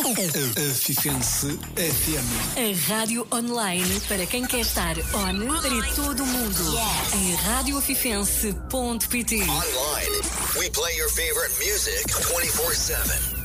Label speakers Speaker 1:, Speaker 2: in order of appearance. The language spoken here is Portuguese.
Speaker 1: Fifense FM.
Speaker 2: A rádio online para quem quer estar on para todo o mundo. Em radioafifense.pt.
Speaker 3: Online, we play your favorite music 24/7.